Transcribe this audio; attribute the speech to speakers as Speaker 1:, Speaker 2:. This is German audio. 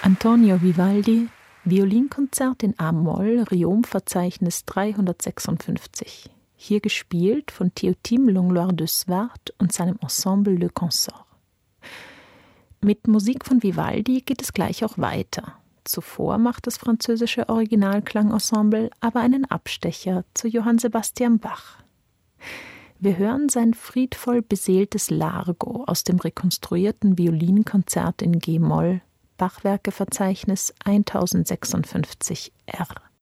Speaker 1: Antonio Vivaldi, Violinkonzert in A-Moll, Riom-Verzeichnis 356. Hier gespielt von Théotime Langlois de Swart und seinem Ensemble Le Consort. Mit Musik von Vivaldi geht es gleich auch weiter. Zuvor macht das französische Originalklangensemble aber einen Abstecher zu Johann Sebastian Bach. Wir hören sein friedvoll beseeltes Largo aus dem rekonstruierten Violinkonzert in G-Moll, Bachwerkeverzeichnis 1056 R.